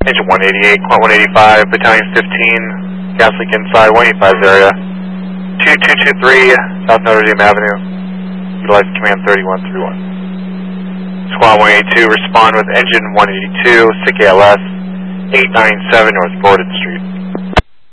Engine 188, Quant 185, Battalion 15, gas leak inside 185's area. 2223 South Notre Dame Avenue. Utilize command 3131. Squad 182, respond with engine 182, SICK ALS, 897 North Borden Street.